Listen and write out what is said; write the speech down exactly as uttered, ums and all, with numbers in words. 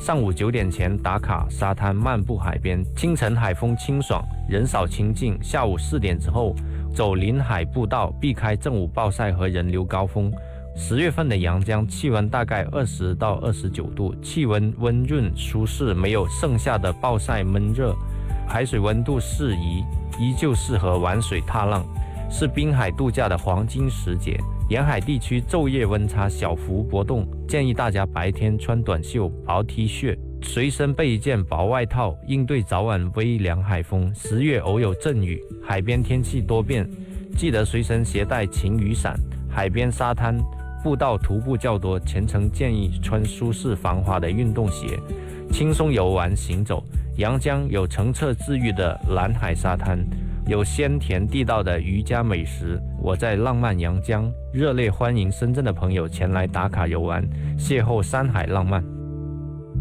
上午九点前打卡沙滩漫步海边，清晨海风清爽，人少清静。下午四点之后走临海步道，避开正午暴晒和人流高峰。十月份的阳江气温大概二十到二十九度，气温温润舒适，没有盛夏的暴晒闷热，海水温度适宜，依旧适合玩水踏浪，是滨海度假的黄金时节。沿海地区昼夜温差小幅波动，建议大家白天穿短袖、薄 T 恤，随身备一件薄外套，应对早晚微凉海风。十月偶有阵雨，海边天气多变，记得随身携带晴雨伞。海边沙滩步道徒步较多，全程建议穿舒适防滑的运动鞋，轻松游玩行走。阳江有澄澈治愈的蓝海沙滩，有鲜甜地道的渔家美食。我在浪漫阳江热烈欢迎深圳的朋友前来打卡游玩，邂逅山海浪漫。